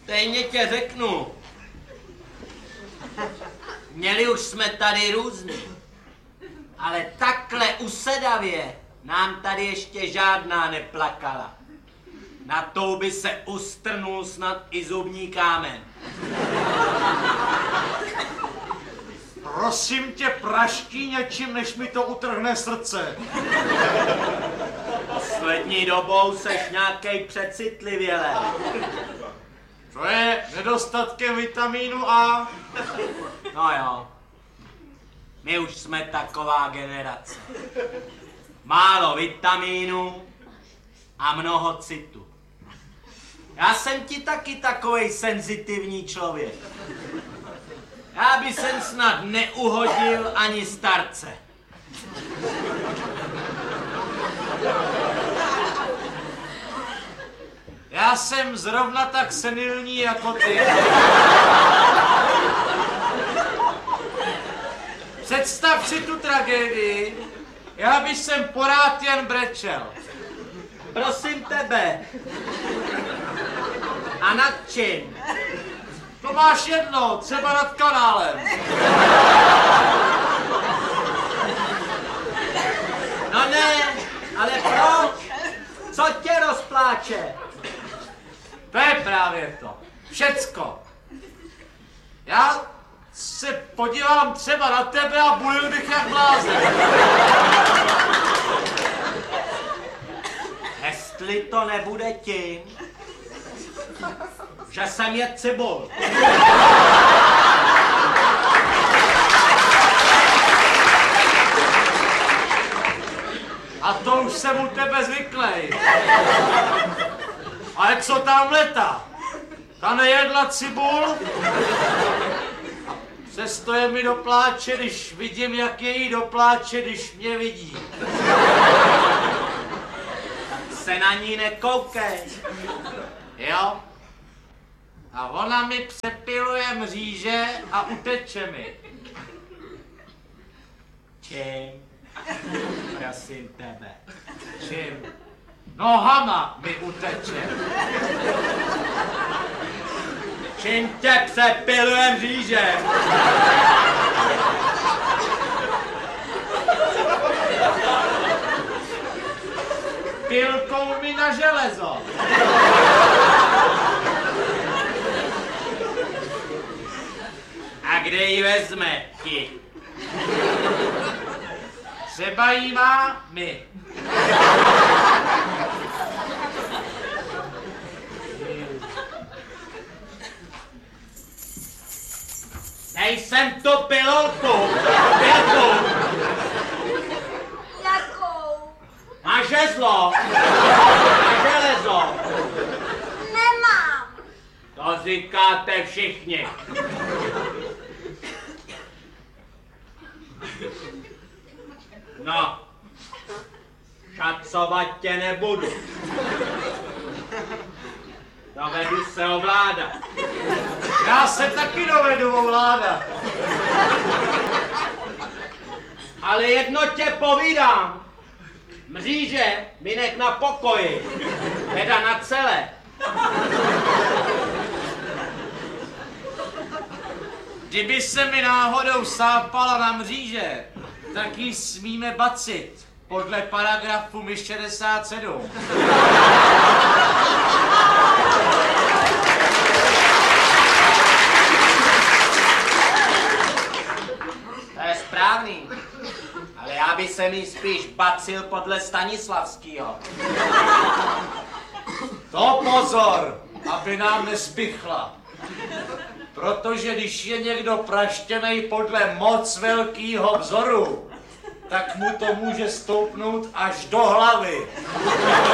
Stejně tě řeknu. Měli už jsme tady různý. Ale takhle usedavě nám tady ještě žádná neplakala. Na tou by se ustrnul snad i zubní kámen. Prosím tě, praští něčím, než mi to utrhne srdce. Poslední dobou seš nějakej přecitlivělej. To je nedostatkem vitamínu A. No jo. My už jsme taková generace. Málo vitamínu a mnoho citu. Já jsem ti taky takovej senzitivní člověk. Já by jsem snad neuhodil ani starce. Já jsem zrovna tak senilní jako ty. Představ si tu tragédii, já bych sem porád jen brečel. Prosím tebe. A nad čím? To máš jedno, třeba nad kanálem. No ne, ale proč? Co tě rozpláče? To je právě to. Všecko. Já se podívám třeba na tebe a budu bych jak blázen. Jestli to nebude tím, že jsem je cibul. A to už jsem u tebe zvyklý. Ale co tam leta? Ta nejedla cibul? Přesto je mi dopláče, když vidím, jak je jí dopláče, když mě vidí. Se na ní nekoukej. Jo? A ona mi přepiluje mříže a uteče mi. Čím? Prosím tebe. Čím? Nohama mi uteče. Čím tě přepiluje mříže? Pilkou mi na železo. A kde ji vezme ti? Třeba jí má my. Dej sem tu pilulku. Pilku. Jakou? Na žezlo. Na železo. Nemám. To říkáte všichni. No, šacovat tě nebudu. Dovedu se ovládat. Já se taky dovedu ovládat. Ale jedno tě povídám. Mříže mi nech na pokoji. Teda na celé. Kdyby se mi náhodou sápala na mříže, tak ji smíme bacit podle paragrafu 67. To je správný. Ale já by se mi spíš bacil podle Stanislavského. To pozor, aby nám nespichla. Protože když je někdo praštěnej podle moc velkýho vzoru, tak mu to může stoupnout až do hlavy.